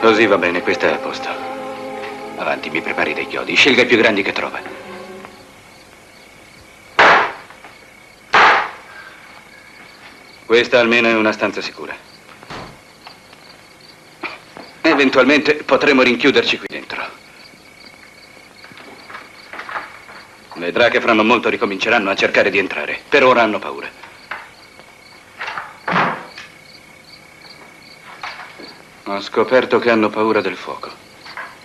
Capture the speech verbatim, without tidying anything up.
Così va bene, questa è a posto. Avanti, mi prepari dei chiodi. Scelga i più grandi che trova. Questa almeno è una stanza sicura. Eventualmente potremo rinchiuderci qui dentro. Vedrà che fra non molto ricominceranno a cercare di entrare. Per ora hanno paura. Ho scoperto che hanno paura del fuoco.